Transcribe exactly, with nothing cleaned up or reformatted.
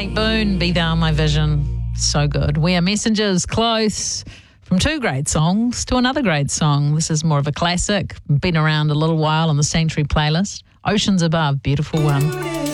Nate Boone, Be Thou My Vision. So good. We Are Messengers, close from two great songs to another great song. This is more of a classic, been around a little while on the Sanctuary playlist. Oceans Above, beautiful one.